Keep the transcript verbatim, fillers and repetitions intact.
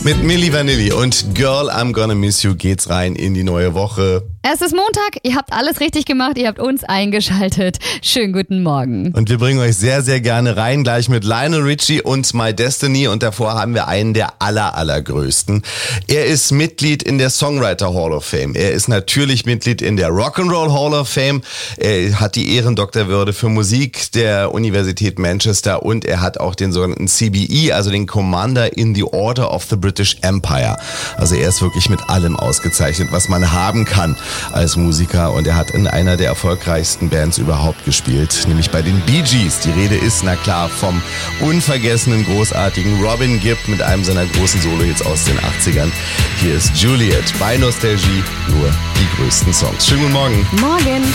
Mit Milli Vanilli und Girl, I'm Gonna Miss You geht's rein in die neue Woche. Es ist Montag, ihr habt alles richtig gemacht, ihr habt uns eingeschaltet. Schönen guten Morgen. Und wir bringen euch sehr, sehr gerne rein, gleich mit Lionel Richie und My Destiny. Und davor haben wir einen der aller, allergrößten. Er ist Mitglied in der Songwriter Hall of Fame. Er ist natürlich Mitglied in der Rock'n'Roll Hall of Fame. Er hat die Ehrendoktorwürde für Musik der Universität Manchester und er hat auch den sogenannten C B E, also den Commander in the Order of the British Empire. Also er ist wirklich mit allem ausgezeichnet, was man haben kann als Musiker, und er hat in einer der erfolgreichsten Bands überhaupt gespielt, nämlich bei den Bee Gees. Die Rede ist, na klar, vom unvergessenen, großartigen Robin Gibb mit einem seiner großen Solo-Hits aus den achtzigern. Hier ist Juliet bei Nostalgie, nur die größten Songs. Schönen guten Morgen. Morgen.